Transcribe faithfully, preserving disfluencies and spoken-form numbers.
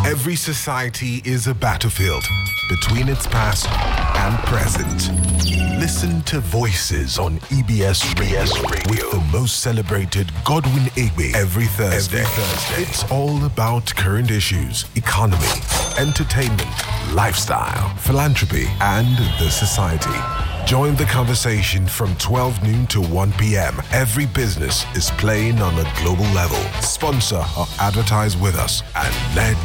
Every society is a battlefield between its past and present. Listen to Voices on E B S Radio, with the most celebrated Godwin Egbe every Thursday. Every Thursday. It's all about current issues, economy, entertainment, lifestyle, philanthropy, and the society. Join the conversation from twelve noon to one p.m. Every business is playing on a global level. Sponsor or advertise with us and let